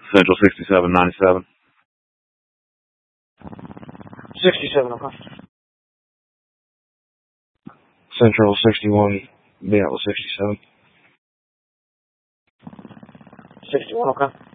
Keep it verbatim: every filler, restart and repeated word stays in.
Central sixty-seven ninety-seven. sixty-seven, okay. Central sixty-one, be out with sixty-seven. sixty-one, okay.